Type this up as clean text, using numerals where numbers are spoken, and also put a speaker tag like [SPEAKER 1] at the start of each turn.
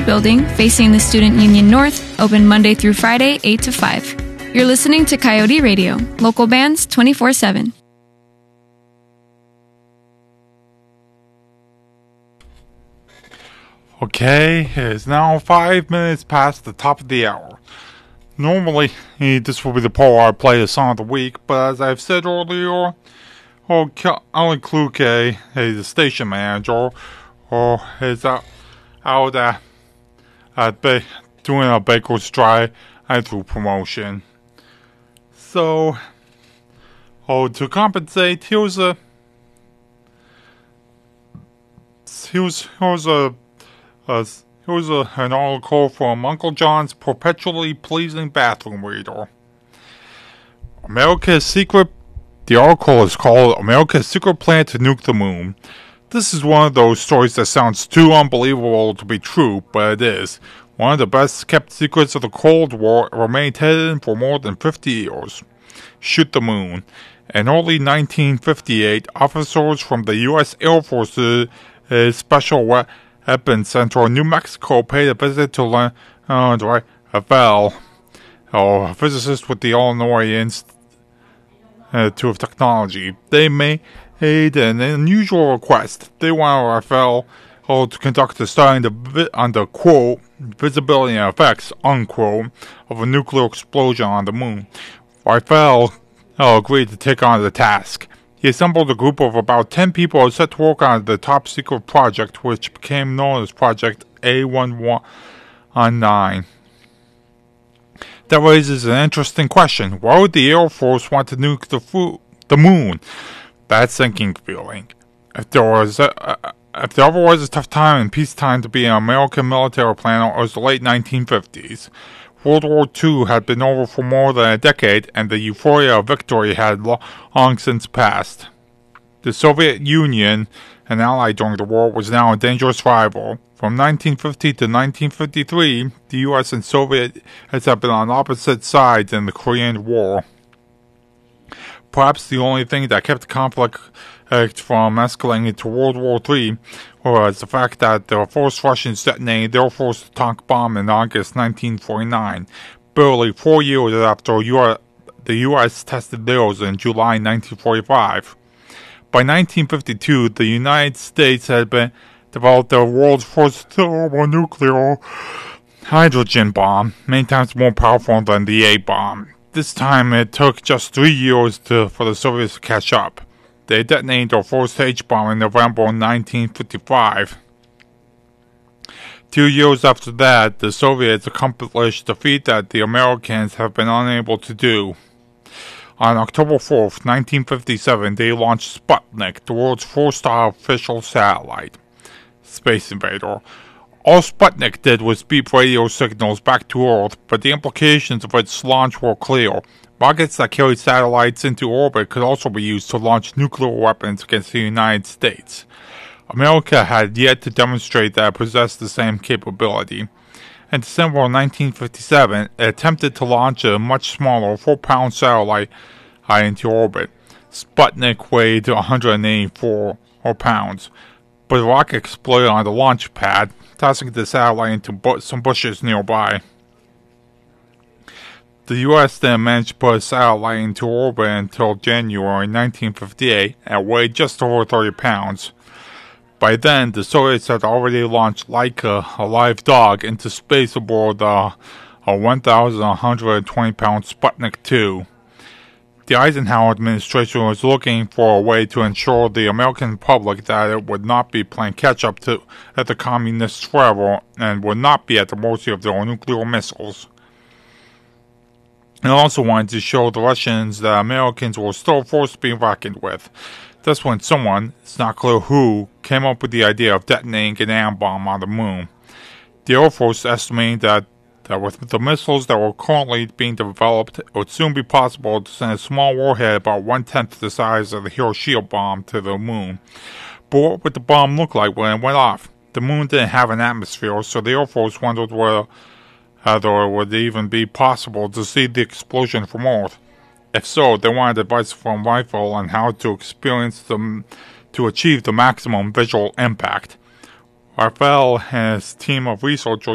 [SPEAKER 1] building facing the Student Union North, open Monday through Friday, 8 to 5. You're listening to Coyote Radio, local bands 24/7.
[SPEAKER 2] Okay, it is now 5 minutes past the top of the hour. Normally, this will be the part where I play a song of the week, but as I've said earlier, I'll include the station manager, or is out doing a baker's dry and through promotion. So, to compensate, here's an article from Uncle John's Perpetually Pleasing Bathroom Reader. The article is called America's Secret Plan to Nuke the Moon. This is one of those stories that sounds too unbelievable to be true, but it is. One of the best kept secrets of the Cold War remained hidden for more than 50 years. Shoot the moon. In early 1958, officers from the U.S. Air Force's Special Weapons Center in New Mexico paid a visit to Leonard Havell, a physicist with the Illinois Institute of Technology. They made an unusual request. They wanted Havell to conduct a study on the quote, visibility and effects, unquote, of a nuclear explosion on the moon. Havell agreed to take on the task. He assembled a group of about 10 people and set to work on the top-secret project, which became known as Project A1119. That raises an interesting question. Why would the Air Force want to nuke the moon? Bad sinking feeling. If there ever was a tough time in peacetime to be an American military planner, it was the late 1950s. World War II had been over for more than a decade, and the euphoria of victory had long since passed. The Soviet Union, an ally during the war, was now a dangerous rival. From 1950 to 1953, the U.S. and Soviets had been on opposite sides in the Korean War. Perhaps the only thing that kept the conflict from escalating into World War III was the fact that the first Russians detonated their first atomic bomb in August 1949, barely 4 years after the U.S. tested theirs in July 1945. By 1952, the United States had developed the world's first thermonuclear hydrogen bomb, many times more powerful than the A-bomb. This time, it took just 3 years for the Soviets to catch up. They detonated their first H-bomb in November 1955. 2 years after that, the Soviets accomplished a feat that the Americans have been unable to do. On October 4th, 1957, they launched Sputnik, the world's first official satellite. Space Invader. All Sputnik did was beep radio signals back to Earth, but the implications of its launch were clear. Rockets that carried satellites into orbit could also be used to launch nuclear weapons against the United States. America had yet to demonstrate that it possessed the same capability. In December of 1957, it attempted to launch a much smaller 4-pound satellite into orbit. Sputnik weighed 184 pounds, but the rocket exploded on the launch pad, tossing the satellite into some bushes nearby. The U.S. then managed to put a satellite into orbit until January 1958 and weighed just over 30 pounds. By then, the Soviets had already launched Laika, a live dog, into space aboard a 1,120-pound Sputnik 2. The Eisenhower administration was looking for a way to ensure the American public that it would not be playing catch-up at the communists forever and would not be at the mercy of their nuclear missiles. It also wanted to show the Russians that Americans were still a force to be reckoned with. That's when someone, it's not clear who, came up with the idea of detonating an atom bomb on the moon. The Air Force estimated that with the missiles that were currently being developed, it would soon be possible to send a small warhead about 1/10 the size of the Hiroshima bomb to the moon. But what would the bomb look like when it went off? The moon didn't have an atmosphere, so the Air Force wondered whether it would even be possible to see the explosion from Earth. If so, they wanted advice from Rifle on how to achieve the maximum visual impact. Raphael and his team of researchers